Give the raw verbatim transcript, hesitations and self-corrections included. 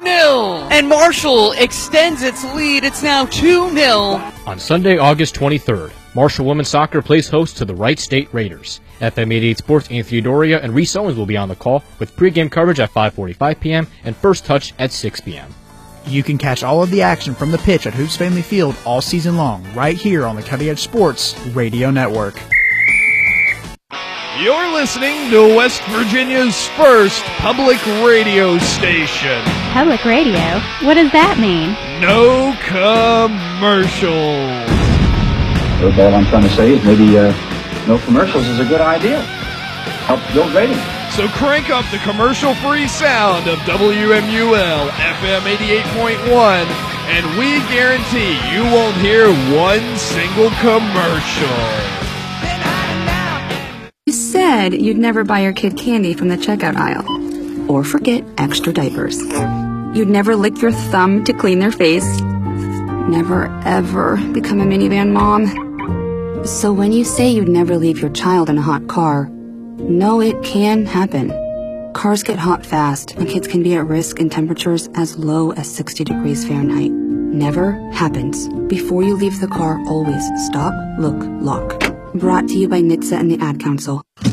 nil. And Marshall extends its lead. It's now two nil. On Sunday, August twenty-third, Marshall Women's Soccer plays host to the Wright State Raiders. F M eighty-eight Sports' Anthony Doria and Reese Owens will be on the call with pregame coverage at five forty-five p.m. and first touch at six p.m. You can catch all of the action from the pitch at Hoops Family Field all season long right here on the Cutting Edge Sports Radio Network. You're listening to West Virginia's first public radio station. Public radio? What does that mean? No commercials. So all I'm trying to say is maybe uh, no commercials is a good idea. Help build ratings. So crank up the commercial-free sound of W M U L F M eighty-eight point one, and we guarantee you won't hear one single commercial. You said you'd never buy your kid candy from the checkout aisle. Or forget extra diapers. You'd never lick your thumb to clean their face. Never, ever become a minivan mom. So when you say you'd never leave your child in a hot car, no, it can happen. Cars get hot fast, and kids can be at risk in temperatures as low as sixty degrees Fahrenheit. Never happens. Before you leave the car, always stop, look, lock. Brought to you by N H T S A and the Ad Council.